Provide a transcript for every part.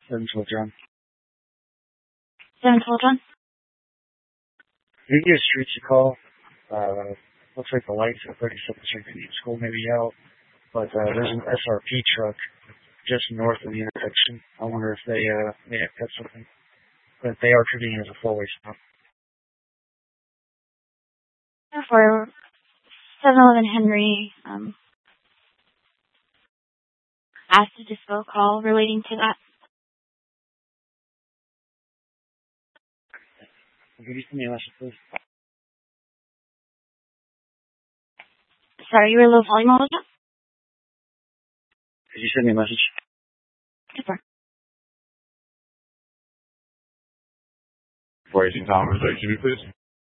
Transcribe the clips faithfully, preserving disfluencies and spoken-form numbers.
seven twelve John. seven twelve John? You can get a street to call. Uh, looks like the lights at thirty-second Street School may be out, but uh, there's an S R P truck just north of the intersection. I wonder if they uh, may have cut something. But they are treating it as a four-way stop. For seven eleven Henry, um, asked to dispel call relating to that. Could you send me a message, please? Sorry, you were a little volume on that? Could you send me a message? Sure. four eighteen Thomas, H B, please.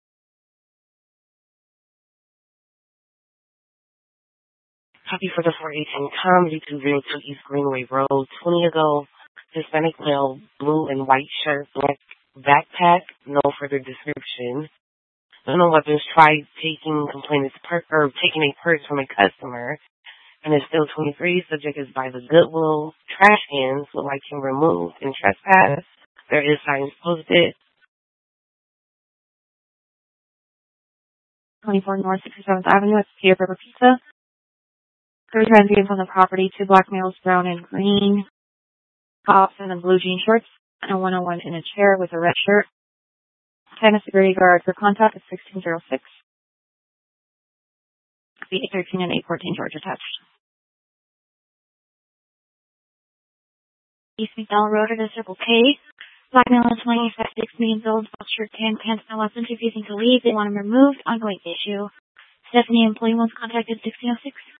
Copy for the four eighteen Com, D two zero two East Greenway Road, twenty ago, Hispanic male, blue and white shirt, black backpack, no further description. No weapons, tried taking complainant's per- or taking a purse from a customer, and is still twenty-three. Subject is by the Goodwill trash cans, would like him removed and trespass. There is signs posted. twenty-four North sixty-seventh Avenue at Peter Pepper Pizza. Three transient on the property, two black males, brown and green, tops and a blue jean shorts, and a one oh one in a chair with a red shirt. ten security guard for contact at sixteen oh six. The eight thirteen and eight fourteen charge attached. East McDowell Road at a Circle K. Black male is twenty-five, six million build, box shirt, tan pants, no weapons, refusing to leave. They want him removed. Ongoing issue. Stephanie, employee, wants contact at sixteen oh six.